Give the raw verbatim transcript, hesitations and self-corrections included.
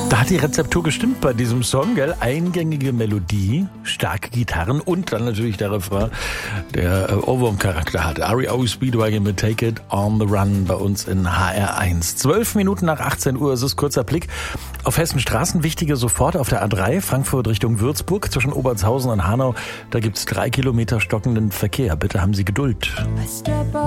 Da hat die Rezeptur gestimmt bei diesem Song, gell? Eingängige Melodie, starke Gitarren und dann natürlich der Refrain, der äh, Ohrwurm-Charakter hat. R E O Speedwagon mit Take It on the Run bei uns in H R eins. Zwölf Minuten nach achtzehn Uhr ist es, kurzer Blick auf Hessen Straßen. Wichtige sofort auf der A drei, Frankfurt Richtung Würzburg, zwischen Obertshausen und Hanau. Da gibt's drei Kilometer stockenden Verkehr. Bitte haben Sie Geduld.